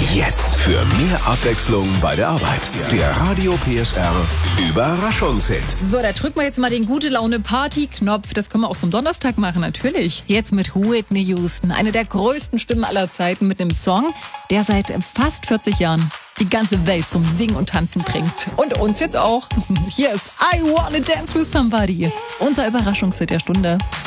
Jetzt für mehr Abwechslung bei der Arbeit. Der Radio PSR Überraschungshit. So, da drücken wir jetzt mal den Gute-Laune-Party-Knopf. Das können wir auch zum Donnerstag machen, natürlich. Jetzt mit Whitney Houston, eine der größten Stimmen aller Zeiten, mit einem Song, der seit fast 40 Jahren die ganze Welt zum Singen und Tanzen bringt. Und uns jetzt auch. Hier ist I Wanna Dance With Somebody. Unser Überraschungshit der Stunde.